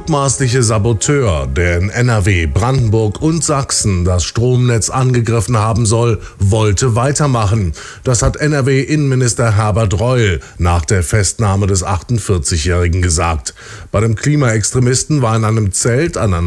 mutmaßliche Saboteur, der in NRW, Brandenburg und Sachsen das Stromnetz angegriffen haben soll, wollte weitermachen. Das hat NRW-Innenminister Herbert Reul nach der Festnahme des 48-Jährigen gesagt. Bei dem Klimaextremisten war in einem Zelt an einer